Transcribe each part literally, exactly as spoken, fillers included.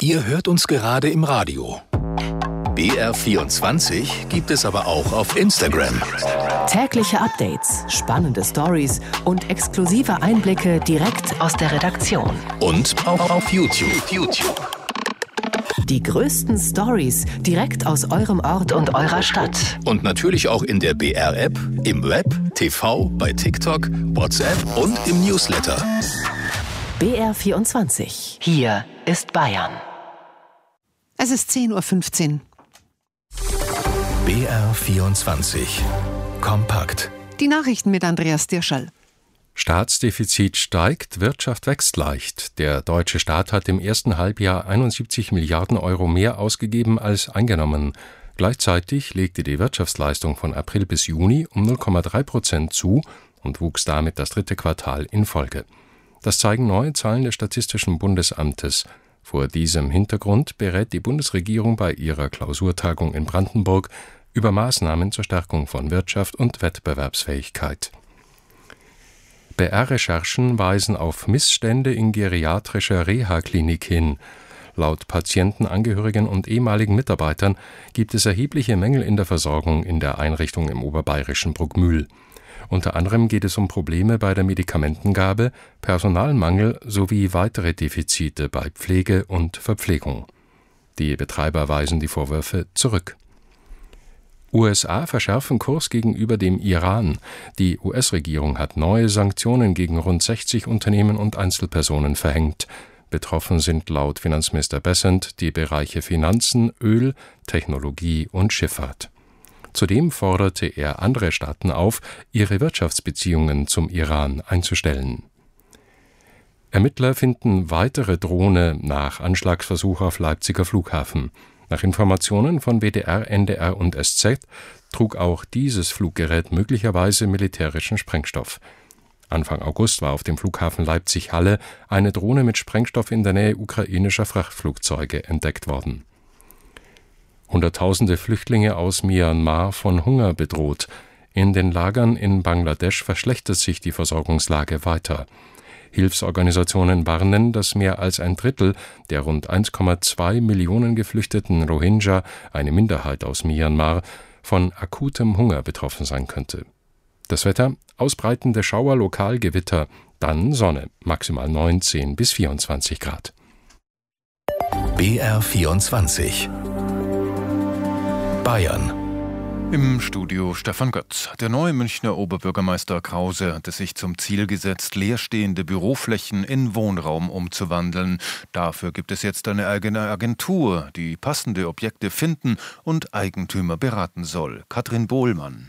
Ihr hört uns gerade im Radio. B R vierundzwanzig gibt es aber auch auf Instagram. Tägliche Updates, spannende Stories und exklusive Einblicke direkt aus der Redaktion. Und auch auf YouTube. YouTube. Die größten Stories direkt aus eurem Ort und eurer Stadt. Und natürlich auch in der B R-App, im Web, T V, bei TikTok, WhatsApp und im Newsletter. B R vierundzwanzig. Hier ist Bayern. Es ist zehn Uhr fünfzehn. B R vierundzwanzig. Kompakt. Die Nachrichten mit Andreas Dirschall. Staatsdefizit steigt, Wirtschaft wächst leicht. Der deutsche Staat hat im ersten Halbjahr einundsiebzig Milliarden Euro mehr ausgegeben als eingenommen. Gleichzeitig legte die Wirtschaftsleistung von April bis Juni um null Komma drei Prozent zu und wuchs damit das dritte Quartal in Folge. Das zeigen neue Zahlen des Statistischen Bundesamtes. Vor diesem Hintergrund berät die Bundesregierung bei ihrer Klausurtagung in Brandenburg über Maßnahmen zur Stärkung von Wirtschaft und Wettbewerbsfähigkeit. B R-Recherchen weisen auf Missstände in geriatrischer Reha-Klinik hin. Laut Patienten, Angehörigen und ehemaligen Mitarbeitern gibt es erhebliche Mängel in der Versorgung in der Einrichtung im oberbayerischen Bruckmühl. Unter anderem geht es um Probleme bei der Medikamentengabe, Personalmangel sowie weitere Defizite bei Pflege und Verpflegung. Die Betreiber weisen die Vorwürfe zurück. U S A verschärfen Kurs gegenüber dem Iran. Die U S-Regierung hat neue Sanktionen gegen rund sechzig Unternehmen und Einzelpersonen verhängt. Betroffen sind laut Finanzminister Bessent die Bereiche Finanzen, Öl, Technologie und Schifffahrt. Zudem forderte er andere Staaten auf, ihre Wirtschaftsbeziehungen zum Iran einzustellen. Ermittler finden weitere Drohne nach Anschlagsversuch auf Leipziger Flughafen. Nach Informationen von W D R, N D R und S Z trug auch dieses Fluggerät möglicherweise militärischen Sprengstoff. Anfang August war auf dem Flughafen Leipzig-Halle eine Drohne mit Sprengstoff in der Nähe ukrainischer Frachtflugzeuge entdeckt worden. Hunderttausende Flüchtlinge aus Myanmar von Hunger bedroht. In den Lagern in Bangladesch verschlechtert sich die Versorgungslage weiter. Hilfsorganisationen warnen, dass mehr als ein Drittel der rund eins Komma zwei Millionen geflüchteten Rohingya, eine Minderheit aus Myanmar, von akutem Hunger betroffen sein könnte. Das Wetter: ausbreitende Schauer, Lokalgewitter, dann Sonne, maximal neunzehn bis vierundzwanzig Grad. B R vierundzwanzig. Bayern. Im Studio Stefan Götz. Der neue Münchner Oberbürgermeister Krause hat es sich zum Ziel gesetzt, leerstehende Büroflächen in Wohnraum umzuwandeln. Dafür gibt es jetzt eine eigene Agentur, die passende Objekte finden und Eigentümer beraten soll. Katrin Bohlmann.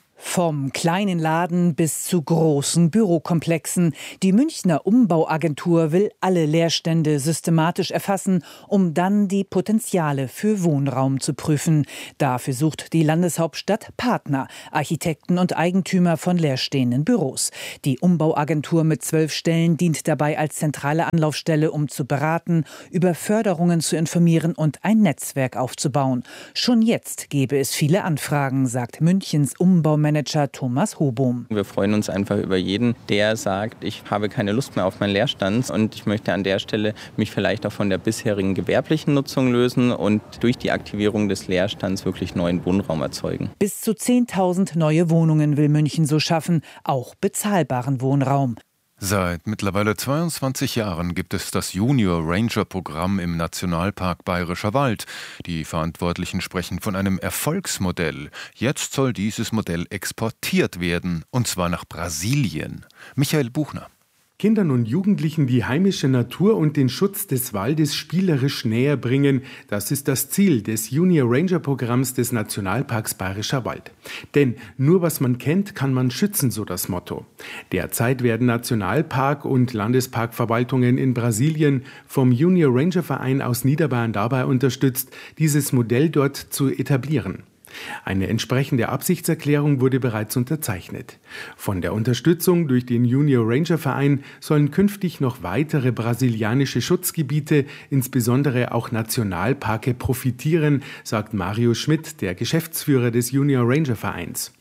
Vom kleinen Laden bis zu großen Bürokomplexen. Die Münchner Umbauagentur will alle Leerstände systematisch erfassen, um dann die Potenziale für Wohnraum zu prüfen. Dafür sucht die Landeshauptstadt Partner, Architekten und Eigentümer von leerstehenden Büros. Die Umbauagentur mit zwölf Stellen dient dabei als zentrale Anlaufstelle, um zu beraten, über Förderungen zu informieren und ein Netzwerk aufzubauen. Schon jetzt gäbe es viele Anfragen, sagt Münchens Umbauminister Manager Thomas Hobum. Wir freuen uns einfach über jeden, der sagt, ich habe keine Lust mehr auf meinen Leerstand und ich möchte an der Stelle mich vielleicht auch von der bisherigen gewerblichen Nutzung lösen und durch die Aktivierung des Leerstands wirklich neuen Wohnraum erzeugen. Bis zu zehntausend neue Wohnungen will München so schaffen, auch bezahlbaren Wohnraum. Seit mittlerweile zweiundzwanzig Jahren gibt es das Junior Ranger Programm im Nationalpark Bayerischer Wald. Die Verantwortlichen sprechen von einem Erfolgsmodell. Jetzt soll dieses Modell exportiert werden, und zwar nach Brasilien. Michael Buchner. Kindern und Jugendlichen die heimische Natur und den Schutz des Waldes spielerisch näher bringen, das ist das Ziel des Junior Ranger Programms des Nationalparks Bayerischer Wald. Denn nur was man kennt, kann man schützen, so das Motto. Derzeit werden Nationalpark- und Landesparkverwaltungen in Brasilien vom Junior Ranger Verein aus Niederbayern dabei unterstützt, dieses Modell dort zu etablieren. Eine entsprechende Absichtserklärung wurde bereits unterzeichnet. Von der Unterstützung durch den Junior Ranger Verein sollen künftig noch weitere brasilianische Schutzgebiete, insbesondere auch Nationalparke, profitieren, sagt Mario Schmidt, der Geschäftsführer des Junior Ranger Vereins.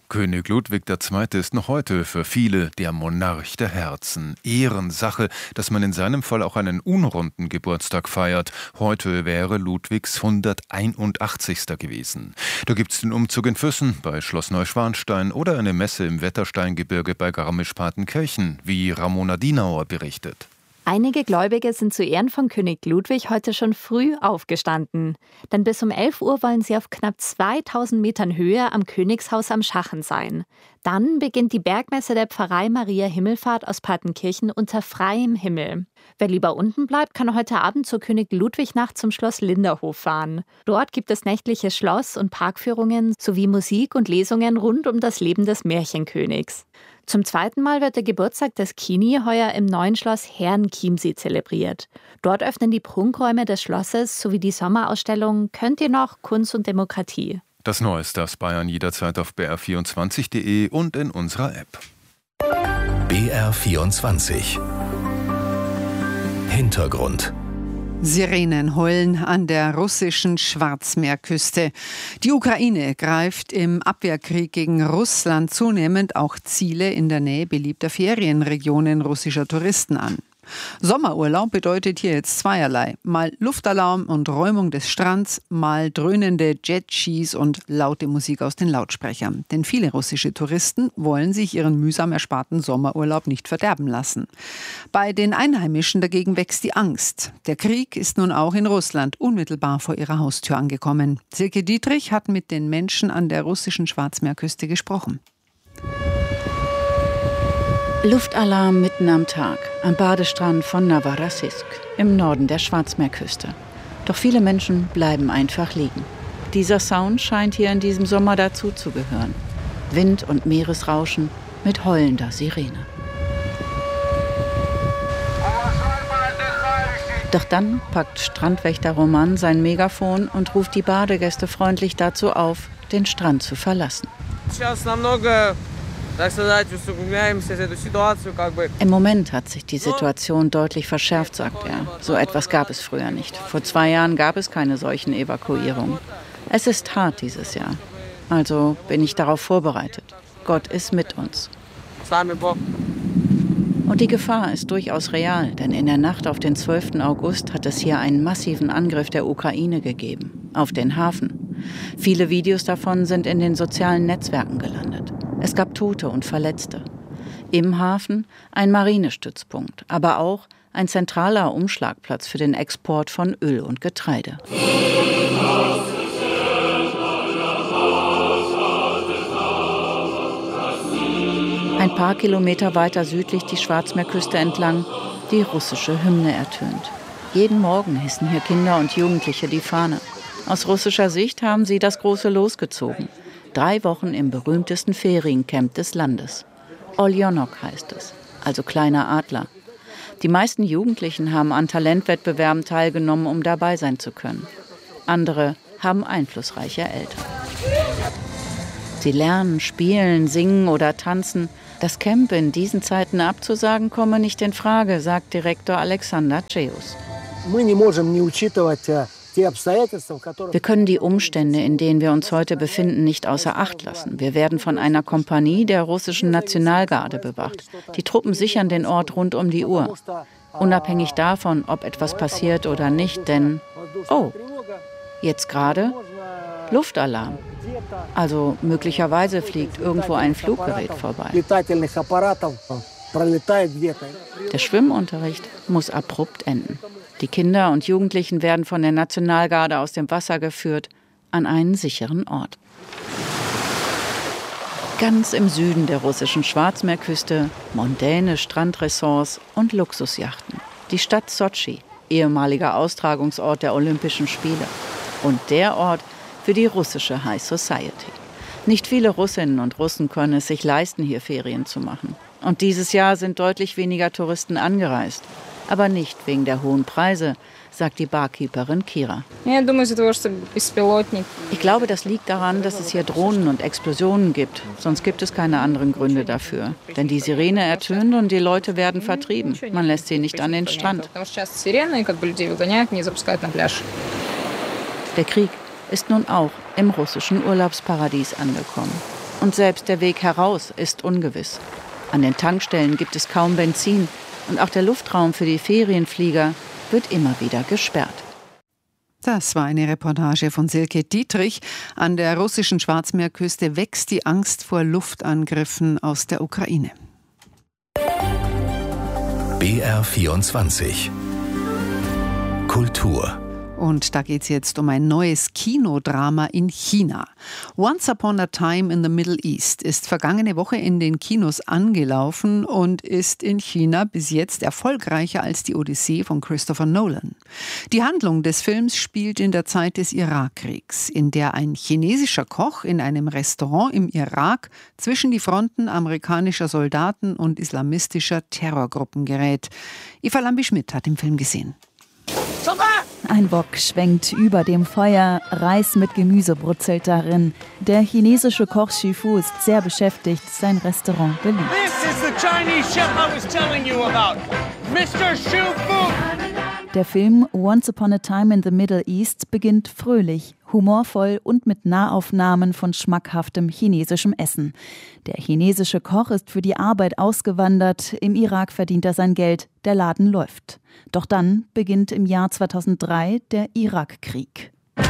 König Ludwig der Zweite ist noch heute für viele der Monarch der Herzen. Ehrensache, dass man in seinem Fall auch einen unrunden Geburtstag feiert. Heute wäre Ludwigs hunderteinundachtzigster gewesen. Da gibt's den Umzug in Füssen bei Schloss Neuschwanstein oder eine Messe im Wettersteingebirge bei Garmisch-Partenkirchen, wie Ramona Dienauer berichtet. Einige Gläubige sind zu Ehren von König Ludwig heute schon früh aufgestanden. Denn bis um elf Uhr wollen sie auf knapp zweitausend Metern Höhe am Königshaus am Schachen sein. Dann beginnt die Bergmesse der Pfarrei Maria Himmelfahrt aus Partenkirchen unter freiem Himmel. Wer lieber unten bleibt, kann heute Abend zur König Ludwig-Nacht zum Schloss Linderhof fahren. Dort gibt es nächtliche Schloss- und Parkführungen sowie Musik und Lesungen rund um das Leben des Märchenkönigs. Zum zweiten Mal wird der Geburtstag des Kini heuer im neuen Schloss Herrenchiemsee zelebriert. Dort öffnen die Prunkräume des Schlosses sowie die Sommerausstellung Könnt ihr noch? Kunst und Demokratie. Das Neueste aus Bayern jederzeit auf b r vierundzwanzig punkt d e und in unserer App. B R vierundzwanzig Hintergrund. Sirenen heulen an der russischen Schwarzmeerküste. Die Ukraine greift im Abwehrkrieg gegen Russland zunehmend auch Ziele in der Nähe beliebter Ferienregionen russischer Touristen an. Sommerurlaub bedeutet hier jetzt zweierlei. Mal Luftalarm und Räumung des Strands, mal dröhnende Jet-Skis und laute Musik aus den Lautsprechern. Denn viele russische Touristen wollen sich ihren mühsam ersparten Sommerurlaub nicht verderben lassen. Bei den Einheimischen dagegen wächst die Angst. Der Krieg ist nun auch in Russland unmittelbar vor ihrer Haustür angekommen. Silke Dietrich hat mit den Menschen an der russischen Schwarzmeerküste gesprochen. Luftalarm mitten am Tag, am Badestrand von Novorossiysk im Norden der Schwarzmeerküste. Doch viele Menschen bleiben einfach liegen. Dieser Sound scheint hier in diesem Sommer dazuzugehören. Wind und Meeresrauschen mit heulender Sirene. Doch dann packt Strandwächter Roman sein Megafon und ruft die Badegäste freundlich dazu auf, den Strand zu verlassen. Im Moment hat sich die Situation deutlich verschärft, sagt er. So etwas gab es früher nicht. Vor zwei Jahren gab es keine solchen Evakuierungen. Es ist hart dieses Jahr. Also bin ich darauf vorbereitet. Gott ist mit uns. Und die Gefahr ist durchaus real, denn in der Nacht auf den zwölften August hat es hier einen massiven Angriff der Ukraine gegeben, auf den Hafen. Viele Videos davon sind in den sozialen Netzwerken gelandet. Es gab Tote und Verletzte. Im Hafen ein Marinestützpunkt, aber auch ein zentraler Umschlagplatz für den Export von Öl und Getreide. Ein paar Kilometer weiter südlich die Schwarzmeerküste entlang, die russische Hymne ertönt. Jeden Morgen hissen hier Kinder und Jugendliche die Fahne. Aus russischer Sicht haben sie das große Los gezogen. Drei Wochen im berühmtesten Feriencamp des Landes. Oljonok heißt es, also kleiner Adler. Die meisten Jugendlichen haben an Talentwettbewerben teilgenommen, um dabei sein zu können. Andere haben einflussreiche Eltern. Sie lernen, spielen, singen oder tanzen. Das Camp in diesen Zeiten abzusagen, komme nicht in Frage, sagt Direktor Alexander Ceus. Wir können die Umstände, in denen wir uns heute befinden, nicht außer Acht lassen. Wir werden von einer Kompanie der russischen Nationalgarde bewacht. Die Truppen sichern den Ort rund um die Uhr. Unabhängig davon, ob etwas passiert oder nicht, denn, oh, jetzt gerade Luftalarm. Also möglicherweise fliegt irgendwo ein Fluggerät vorbei. Der Schwimmunterricht muss abrupt enden. Die Kinder und Jugendlichen werden von der Nationalgarde aus dem Wasser geführt an einen sicheren Ort. Ganz im Süden der russischen Schwarzmeerküste mondäne Strandressorts und Luxusjachten. Die Stadt Sotschi, ehemaliger Austragungsort der Olympischen Spiele. Und der Ort für die russische High Society. Nicht viele Russinnen und Russen können es sich leisten, hier Ferien zu machen. Und dieses Jahr sind deutlich weniger Touristen angereist. Aber nicht wegen der hohen Preise, sagt die Barkeeperin Kira. Ich glaube, das liegt daran, dass es hier Drohnen und Explosionen gibt. Sonst gibt es keine anderen Gründe dafür. Denn die Sirene ertönt und die Leute werden vertrieben. Man lässt sie nicht an den Strand. Der Krieg ist nun auch im russischen Urlaubsparadies angekommen. Und selbst der Weg heraus ist ungewiss. An den Tankstellen gibt es kaum Benzin und auch der Luftraum für die Ferienflieger wird immer wieder gesperrt. Das war eine Reportage von Silke Dietrich. An der russischen Schwarzmeerküste wächst die Angst vor Luftangriffen aus der Ukraine. B R vierundzwanzig Kultur. Und da geht es jetzt um ein neues Kinodrama in China. Once Upon a Time in the Middle East ist vergangene Woche in den Kinos angelaufen und ist in China bis jetzt erfolgreicher als die Odyssee von Christopher Nolan. Die Handlung des Films spielt in der Zeit des Irakkriegs, in der ein chinesischer Koch in einem Restaurant im Irak zwischen die Fronten amerikanischer Soldaten und islamistischer Terrorgruppen gerät. Eva Lambi-Schmidt hat den Film gesehen. Ein Wok schwenkt über dem Feuer, Reis mit Gemüse brutzelt darin. Der chinesische Koch Xu Fu ist sehr beschäftigt, sein Restaurant beliebt. This is the Chinese chef I was telling you about, Mister Xu Fu. Der Film Once Upon a Time in the Middle East beginnt fröhlich, humorvoll und mit Nahaufnahmen von schmackhaftem chinesischem Essen. Der chinesische Koch ist für die Arbeit ausgewandert, im Irak verdient er sein Geld, der Laden läuft. Doch dann beginnt im Jahr zweitausenddrei der Irakkrieg.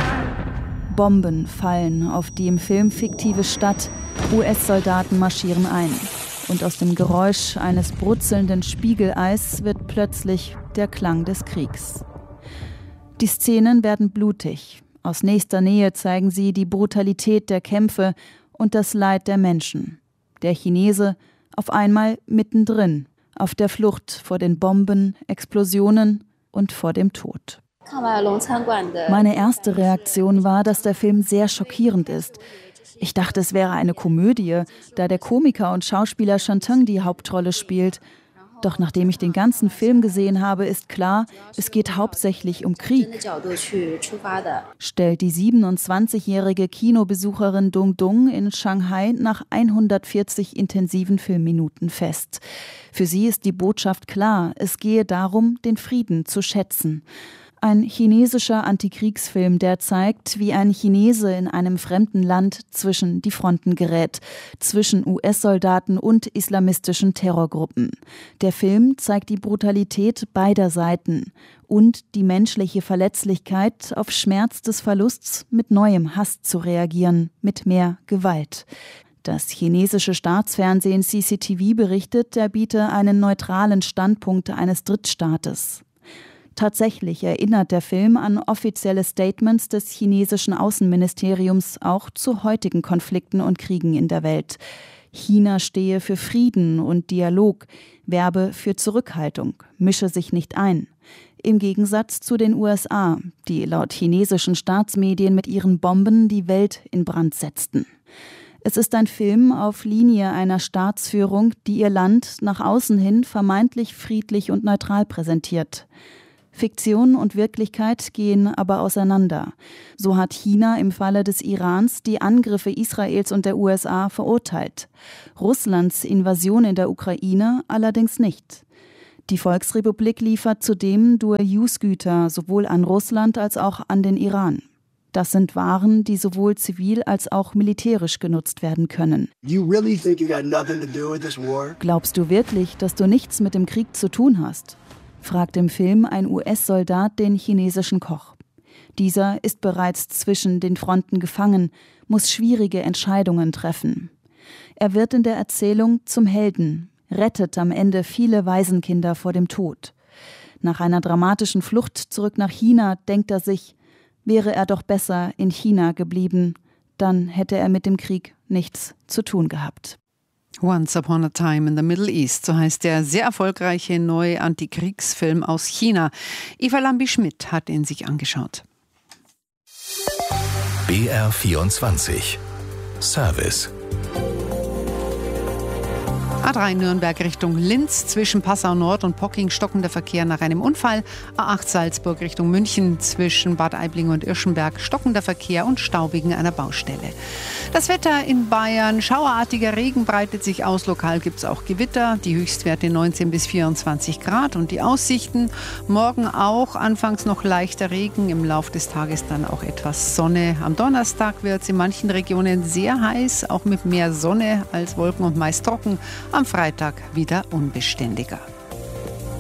Bomben fallen auf die im Film fiktive Stadt, U S-Soldaten marschieren ein. Und aus dem Geräusch eines brutzelnden Spiegeleis wird plötzlich der Klang des Kriegs. Die Szenen werden blutig. Aus nächster Nähe zeigen sie die Brutalität der Kämpfe und das Leid der Menschen. Der Chinese auf einmal mittendrin, auf der Flucht vor den Bomben, Explosionen und vor dem Tod. Meine erste Reaktion war, dass der Film sehr schockierend ist. Ich dachte, es wäre eine Komödie, da der Komiker und Schauspieler Shen Teng die Hauptrolle spielt. Doch nachdem ich den ganzen Film gesehen habe, ist klar, es geht hauptsächlich um Krieg, stellt die siebenundzwanzigjährige Kinobesucherin Dung Dung in Shanghai nach hundertvierzig intensiven Filmminuten fest. Für sie ist die Botschaft klar, es gehe darum, den Frieden zu schätzen. Ein chinesischer Antikriegsfilm, der zeigt, wie ein Chinese in einem fremden Land zwischen die Fronten gerät, zwischen U S-Soldaten und islamistischen Terrorgruppen. Der Film zeigt die Brutalität beider Seiten und die menschliche Verletzlichkeit, auf Schmerz des Verlusts mit neuem Hass zu reagieren, mit mehr Gewalt. Das chinesische Staatsfernsehen C C T V berichtet, er biete einen neutralen Standpunkt eines Drittstaates. Tatsächlich erinnert der Film an offizielle Statements des chinesischen Außenministeriums auch zu heutigen Konflikten und Kriegen in der Welt. China stehe für Frieden und Dialog, werbe für Zurückhaltung, mische sich nicht ein. Im Gegensatz zu den U S A, die laut chinesischen Staatsmedien mit ihren Bomben die Welt in Brand setzten. Es ist ein Film auf Linie einer Staatsführung, die ihr Land nach außen hin vermeintlich friedlich und neutral präsentiert. Fiktion und Wirklichkeit gehen aber auseinander. So hat China im Falle des Irans die Angriffe Israels und der U S A verurteilt. Russlands Invasion in der Ukraine allerdings nicht. Die Volksrepublik liefert zudem Dual-Use-Güter sowohl an Russland als auch an den Iran. Das sind Waren, die sowohl zivil als auch militärisch genutzt werden können. Glaubst du wirklich, dass du nichts mit dem Krieg zu tun hast? Fragt im Film ein U S-Soldat den chinesischen Koch. Dieser ist bereits zwischen den Fronten gefangen, muss schwierige Entscheidungen treffen. Er wird in der Erzählung zum Helden, rettet am Ende viele Waisenkinder vor dem Tod. Nach einer dramatischen Flucht zurück nach China denkt er sich, wäre er doch besser in China geblieben, dann hätte er mit dem Krieg nichts zu tun gehabt. Once Upon a Time in the Middle East, so heißt der sehr erfolgreiche neue Antikriegsfilm aus China. Eva Lambi-Schmidt hat ihn sich angeschaut. B R vierundzwanzig Service. A drei Nürnberg Richtung Linz, zwischen Passau Nord und Pocking stockender Verkehr nach einem Unfall. A acht Salzburg Richtung München, zwischen Bad Aibling und Irschenberg stockender Verkehr und Stau wegen einer Baustelle. Das Wetter in Bayern: schauerartiger Regen breitet sich aus, lokal gibt es auch Gewitter. Die Höchstwerte neunzehn bis vierundzwanzig Grad und die Aussichten: morgen auch anfangs noch leichter Regen, im Lauf des Tages dann auch etwas Sonne. Am Donnerstag wird es in manchen Regionen sehr heiß, auch mit mehr Sonne als Wolken und meist trocken. Am Freitag wieder unbeständiger.